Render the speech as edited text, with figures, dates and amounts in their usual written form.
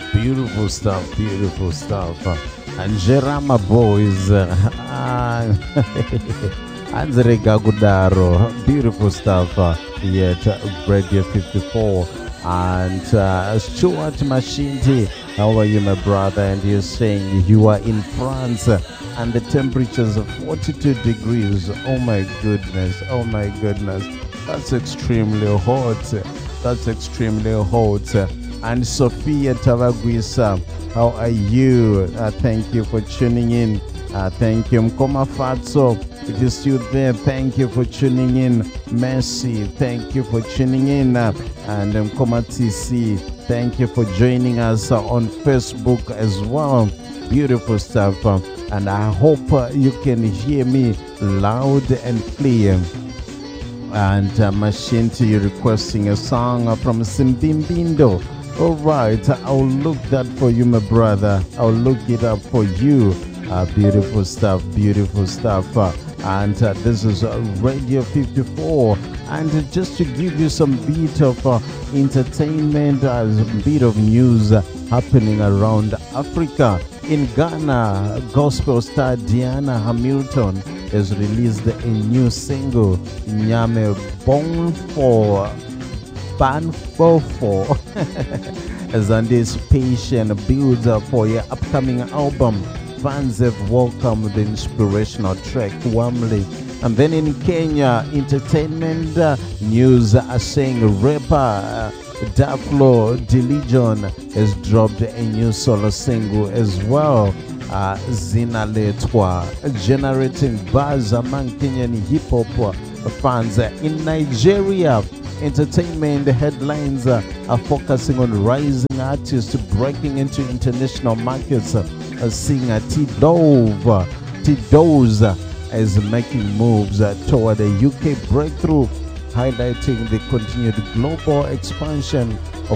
Beautiful stuff, beautiful stuff. And Jerama boys, Anzere Gagudaro, beautiful stuff. Yet Radio 54 and Stuart Mashindi. How are you, my brother? And you're saying you are in France and the temperatures are 42 degrees. Oh my goodness, oh my goodness. That's extremely hot. That's extremely hot. And Sophia Tavaguisa, how are you? Thank you for tuning in. Thank you, Mkoma Fatso. If you're still there, thank you for tuning in. Mercy, thank you for tuning in. And Mkoma TC, thank you for joining us on Facebook as well. Beautiful stuff. And I hope you can hear me loud and clear. And Mashinti requesting a song from Simbimbindo. All right, I'll look that for you, my brother. I'll look it up for you. Beautiful stuff, beautiful stuff. And this is Radio 54. And just to give you some bit of entertainment, a bit of news happening around Africa. In Ghana, gospel star Diana Hamilton has released a new single, Nyame Bonfo. As anticipation builds up for your upcoming album, fans have welcomed the inspirational track warmly. And then in Kenya, entertainment news are saying rapper Daflo Diligon has dropped a new solo single as well, Zina Letwa, generating buzz among Kenyan hip-hop fans. In Nigeria, entertainment headlines are focusing on rising artists breaking into international markets. Singer T-Doze is making moves toward a UK breakthrough, highlighting the continued global expansion of